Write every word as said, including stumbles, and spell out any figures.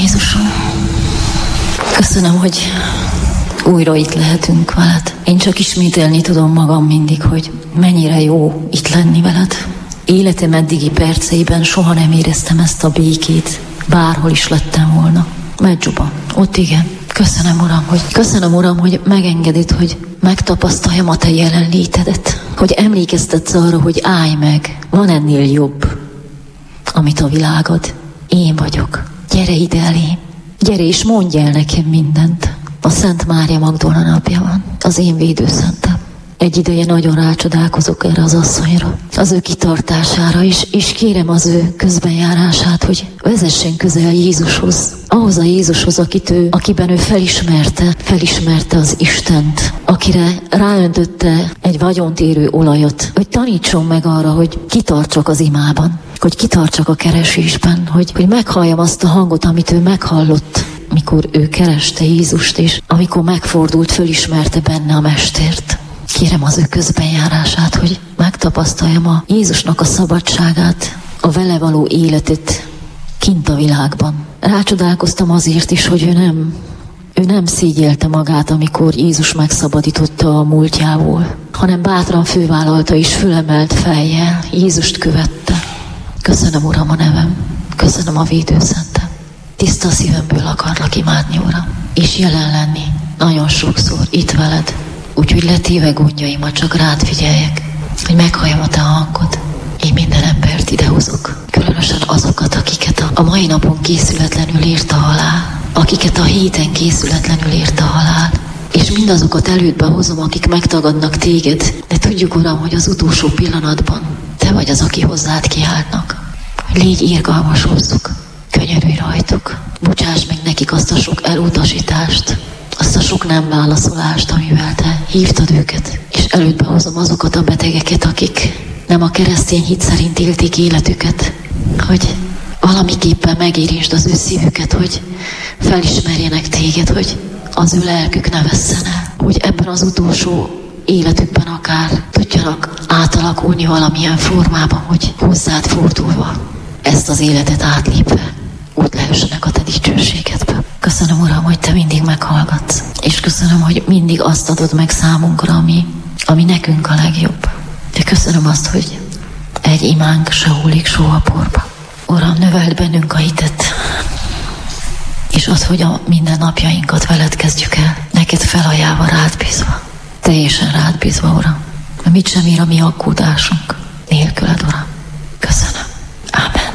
Jézusom, köszönöm, hogy újra itt lehetünk veled. Én csak ismételni tudom magam mindig, hogy mennyire jó itt lenni veled. Életem eddigi perceiben soha nem éreztem ezt a békét, bárhol is lettem volna. Medzsuban, ott igen. Köszönöm, Uram, hogy, köszönöm, Uram, hogy megengeded, hogy megtapasztaljam a Te jelenlétedet. Hogy emlékeztetsz arra, hogy állj meg, van ennél jobb, amit a világ ad. Én vagyok. Gyere ide elém. Gyere és mondj el nekem mindent. A Szent Mária Magdolna napja van. Az én védőszentem. Egy ideje nagyon rácsodálkozok erre az asszonyra, az ő kitartására, és, és kérem az ő közbenjárását, hogy vezessen közel Jézushoz. Ahhoz a Jézushoz, akit ő, akiben ő felismerte, felismerte az Istent, akire ráöntötte egy vagyont érő olajat, hogy tanítson meg arra, hogy kitartsak az imában, hogy kitartsak a keresésben, hogy, hogy meghalljam azt a hangot, amit ő meghallott, mikor ő kereste Jézust, és amikor megfordult, fölismerte benne a Mestert. Kérem az ő közbenjárását, hogy megtapasztaljam a Jézusnak a szabadságát, a vele való életet kint a világban. Rácsodálkoztam azért is, hogy ő nem, ő nem szégyelte magát, amikor Jézus megszabadította a múltjából, hanem bátran fővállalta és fölemelt fejjel, Jézust követte. Köszönöm, Uram, a nevem, köszönöm a védőszentem. Tiszta szívemből akarlak imádni, Uram, és jelen lenni nagyon sokszor itt veled. Úgyhogy letéve gondjaimat csak rád figyeljek, hogy meghalljam a te hangod. Én minden embert idehozok, különösen azokat, akiket a, a mai napon készületlenül ért a halál, akiket a héten készületlenül ért a halál, és mindazokat elődbe hozom, akik megtagadnak téged, de tudjuk, Uram, hogy az utolsó pillanatban te vagy az, aki hozzád kiáltnak. Légy irgalmas hozzuk, könyörülj rajtuk, bocsáss meg nekik azt a sok elutasítást, azt a sok nem válaszolást, amivel te hívtad őket, és elődbe hozom azokat a betegeket, akik nem a keresztény hit szerint élték életüket, hogy valamiképpen megérintsd az ő szívüket, hogy felismerjenek téged, hogy az ő lelkük ne vesszen el, hogy ebben az utolsó életükben akár tudjanak átalakulni valamilyen formában, hogy hozzád fordulva ezt az életet átlépve úgy lehessenek a te dicsőségedbe. Köszönöm, Uram, hogy te mindig meghallgatsz, és köszönöm, hogy mindig azt adod meg számunkra, ami, ami nekünk a legjobb. De köszönöm azt, hogy egy imánk se hullik soha porba. Uram, növeld bennünk a hitet, és az, hogy a minden napjainkat veled kezdjük el, neked felajánlva, rád bízva, teljesen rád bízva, Uram. Mert mit sem ír a mi aggódásunk nélküled, Uram. Köszönöm.